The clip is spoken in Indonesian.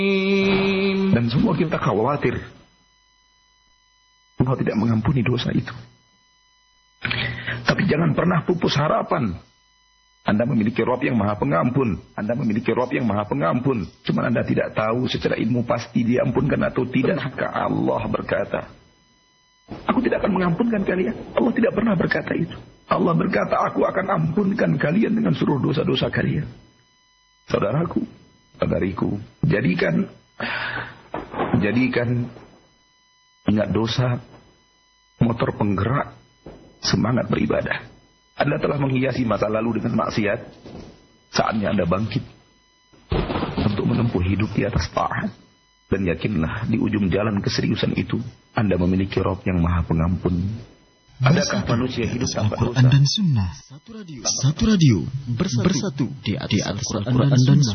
Dan semua kita khawatir Allah tidak mengampuni dosa itu. Tapi jangan pernah pupus harapan. Anda memiliki Rabb yang Maha Pengampun. Anda memiliki Rabb yang Maha Pengampun. Cuma Anda tidak tahu secara ilmu pasti diampunkan atau tidak. Maka Allah berkata, aku tidak akan mengampunkan kalian. Allah tidak pernah berkata itu. Allah berkata, aku akan ampunkan kalian dengan seluruh dosa-dosa kalian. Saudaraku, saudariku, jadikan ingat dosa motor penggerak semangat beribadah. Anda telah menghiasi masa lalu dengan maksiat. Saatnya Anda bangkit untuk menempuh hidup di atas taat. Dan yakinlah di ujung jalan keseriusan itu Anda memiliki Rabb yang Maha Pengampun. Adakah manusia hidup tanpa dosa? Al-Quran dan Sunnah. Satu radio bersatu di atas Al-Quran dan Sunnah.